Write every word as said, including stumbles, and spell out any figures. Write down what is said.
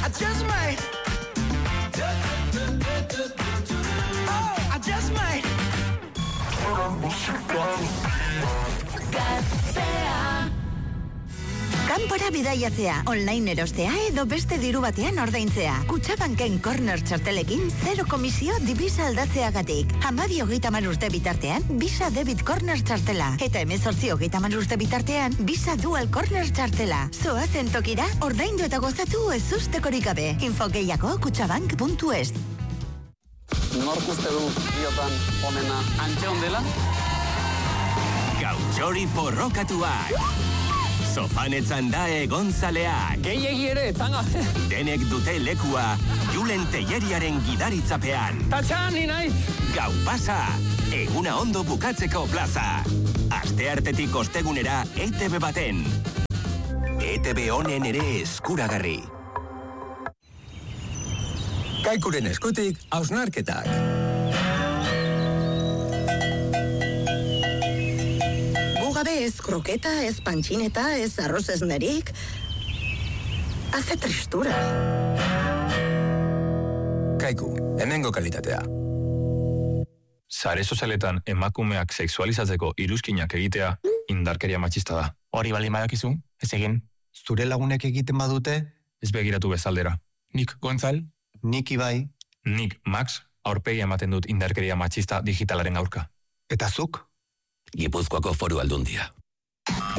I just might. Oh, I just might. Gaztea. Kanpora bidaiatzea, online erostea edo beste diru batean ordaintzea. Kutxabanken corner txartelekin zero komisio divisa aldatzeagatik. Hamabi hogeita hamar urte bitartean, Visa Debit Corner txartela. Eta hemezortzi hogeita hamar urte bitartean, Visa Dual Corner txartela. Zoazen tokira, ordaindu eta gozatu ez ustekorik gabe. Info gehiago kutxabank puntu es. Nork uste du biotan onena antxe ondela? Gautxori porrokatuak. Sofanetzan da egontzaleak. Gehiegi ere, etzanga. Denek dute lekua, Julen Telleriaren gidaritzapean. Tatxan, ni naiz. Gau pasa, eguna ondo bukatzeko plaza. Asteartetik ostegunera E T B baten. E T B honen ere eskuragarri. Kaikuren eskutik, hausnarketak. Gabe ez kroketa, ez pantxineta, ez arroz ez nerik. Hace tristura. Kaiku, hemengo kalitatea. Sare sozialetan emakumeak sexualizatzeko iruzkinak egitea indarkeria matxista da. Hori baldin badakizu, ez egin. Zure lagunek egiten badute? Ez begiratu bezaldera. Nik Gontzal. Nik Ibai. Nik Max, aurpegia ematen dut indarkeria matxista digitalaren aurka. Eta zuk? Gipuzkoako Foru Aldundia.